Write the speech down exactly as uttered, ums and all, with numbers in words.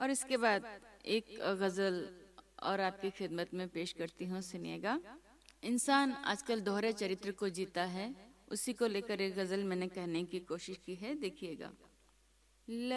और इसके बाद एक गज़ल और आपकी खिदमत में पेश करती हूँ, सुनिएगा। इंसान आजकल दोहरे चरित्र को जीता है, उसी को लेकर एक गज़ल मैंने कहने की कोशिश की है, देखिएगा।